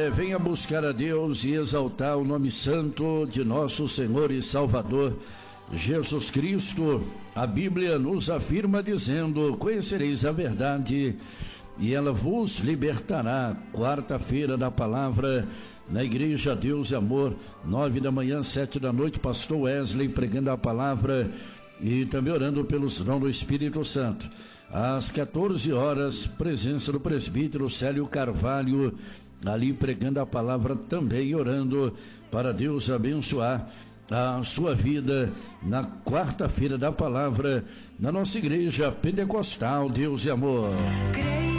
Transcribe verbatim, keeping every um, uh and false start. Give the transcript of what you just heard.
É, venha buscar a Deus e exaltar o nome santo de nosso Senhor e Salvador Jesus Cristo. A Bíblia nos afirma dizendo: conhecereis a verdade e ela vos libertará. Quarta-feira da palavra na Igreja Deus e Amor, nove da manhã, sete da noite, pastor Wesley pregando a palavra e também orando pelos dons do Espírito Santo. Às quatorze horas, presença do presbítero Célio Carvalho, ali pregando a palavra também e orando para Deus abençoar a sua vida na quarta-feira da palavra na nossa Igreja Pentecostal Deus e Amor.